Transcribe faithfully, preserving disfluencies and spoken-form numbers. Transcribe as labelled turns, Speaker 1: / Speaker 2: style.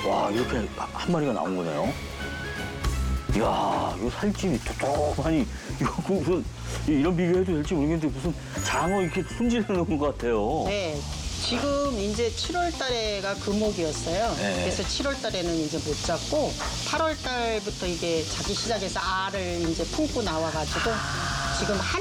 Speaker 1: 와, 이렇게 한 마리가 나온 거네요. 이야, 이거 살집이 톡톡하니, 이거 무슨, 이런 비교해도 될지 모르겠는데 무슨 장어 이렇게 손질해 놓은 것 같아요.
Speaker 2: 네. 지금 이제 칠월 달에가 금옥이었어요.
Speaker 1: 네.
Speaker 2: 그래서 칠월 달에는 이제 못 잡고 팔월 달부터 이게 자기 시작해서 알을 이제 품고 나와가지고 지금 한